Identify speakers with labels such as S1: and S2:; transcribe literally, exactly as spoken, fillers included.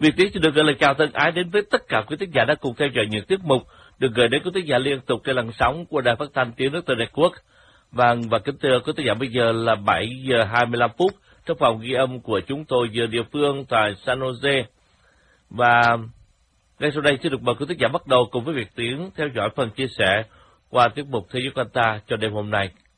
S1: Việt Tiến xin được gửi lời chào thân ái đến với tất cả quý thính giả đã cùng theo dõi những tiết mục được gửi đến quý thính giả liên tục trên làn sóng của Đài Phát thanh Tiếng nước Từ Đài Quốc. Vâng, và kính thưa quý thính giả, bây giờ là bảy giờ hai mươi lăm phút trong phòng ghi âm của chúng tôi giờ địa phương tại San Jose. Và ngay sau đây xin được mời quý thính giả bắt đầu cùng với Việt Tiến theo dõi phần chia sẻ qua tiết mục Thế giới quanh ta cho đêm hôm nay.